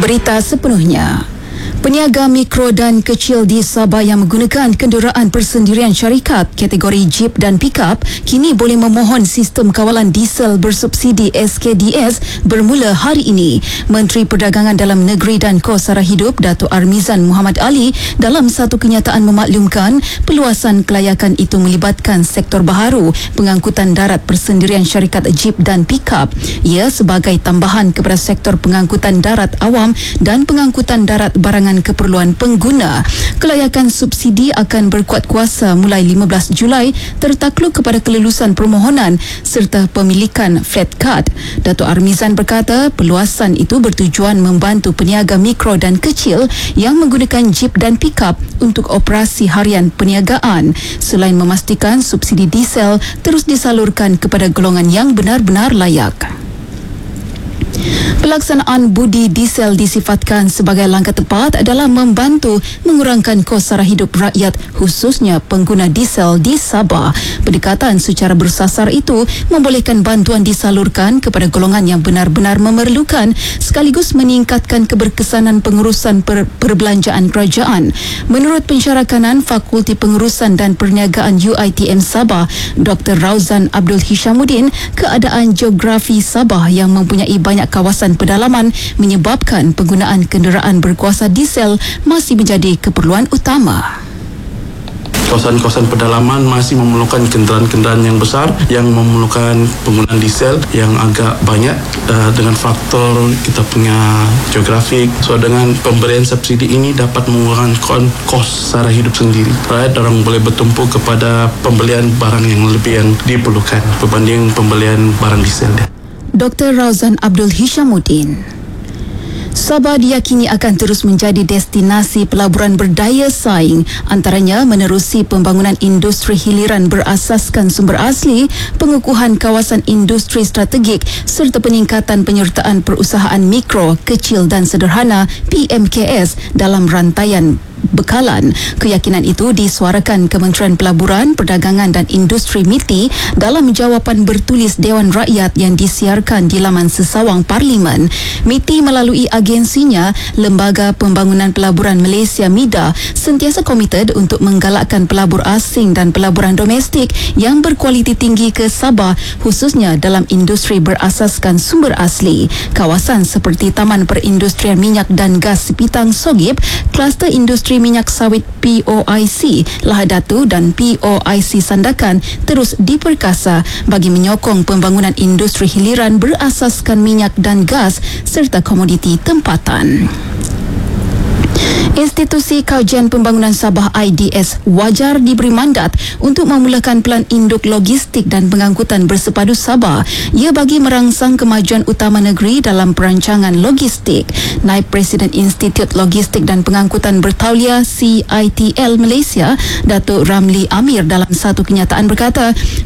Berita sepenuhnya. Peniaga mikro dan kecil di Sabah yang menggunakan kenderaan persendirian syarikat kategori Jeep dan Pickup kini boleh memohon sistem kawalan diesel bersubsidi SKDS bermula hari ini. Menteri Perdagangan Dalam Negeri dan Kos Sara Hidup Datuk Armizan Muhammad Ali dalam satu kenyataan memaklumkan peluasan kelayakan itu melibatkan sektor baharu pengangkutan darat persendirian syarikat Jeep dan Pickup. Ia sebagai tambahan kepada sektor pengangkutan darat awam dan pengangkutan darat barangan keperluan pengguna. Kelayakan subsidi akan berkuat kuasa mulai 15 Julai tertakluk kepada kelulusan permohonan serta pemilikan flat card. Datuk Armizan berkata peluasan itu bertujuan membantu peniaga mikro dan kecil yang menggunakan Jeep dan Pickup untuk operasi harian perniagaan selain memastikan subsidi diesel terus disalurkan kepada golongan yang benar-benar layak. Pelaksanaan budi diesel disifatkan sebagai langkah tepat dalam membantu mengurangkan kos sara hidup rakyat khususnya pengguna diesel di Sabah. Pendekatan secara bersasar itu membolehkan bantuan disalurkan kepada golongan yang benar-benar memerlukan sekaligus meningkatkan keberkesanan pengurusan perbelanjaan kerajaan. Menurut pensyarakanan Fakulti Pengurusan dan Perniagaan UiTM Sabah, Dr. Rauzan Abdul Hishamuddin, keadaan geografi Sabah yang mempunyai banyak kawasan pedalaman menyebabkan penggunaan kenderaan berkuasa diesel masih menjadi keperluan utama. Kawasan-kawasan pedalaman masih memerlukan kenderaan-kenderaan yang besar yang memerlukan penggunaan diesel yang agak banyak dengan faktor kita punya geografik. So dengan pemberian subsidi ini dapat mengurangkan kos sara hidup sendiri. Rakyat orang boleh bertumpu kepada pembelian barang yang lebih yang diperlukan berbanding pembelian barang diesel. Dr. Rauzan Abdul Hishamuddin. Sabah diyakini akan terus menjadi destinasi pelaburan berdaya saing, antaranya menerusi pembangunan industri hiliran berasaskan sumber asli, pengukuhan kawasan industri strategik serta peningkatan penyertaan perusahaan mikro, kecil dan sederhana PMKS dalam rantaian bekalan. Keyakinan itu disuarakan Kementerian Pelaburan, Perdagangan dan Industri MITI dalam jawapan bertulis Dewan Rakyat yang disiarkan di laman sesawang Parlimen. MITI melalui agensinya, Lembaga Pembangunan Pelaburan Malaysia MIDA, sentiasa komited untuk menggalakkan pelabur asing dan pelaburan domestik yang berkualiti tinggi ke Sabah, khususnya dalam industri berasaskan sumber asli. Kawasan seperti Taman Perindustrian Minyak dan Gas Sepitang Sogip, Kluster Industri Minyak Sawit POIC Lahadatu dan POIC Sandakan terus diperkasa bagi menyokong pembangunan industri hiliran berasaskan minyak dan gas serta komoditi tempatan. Institusi Kajian Pembangunan Sabah IDS wajar diberi mandat untuk memulakan pelan induk logistik dan pengangkutan bersepadu Sabah. Ia bagi merangsang kemajuan utama negeri dalam perancangan logistik. Naib Presiden Institut Logistik dan Pengangkutan Bertauliah CITL Malaysia, Datuk Ramli Amir dalam satu kenyataan berkata,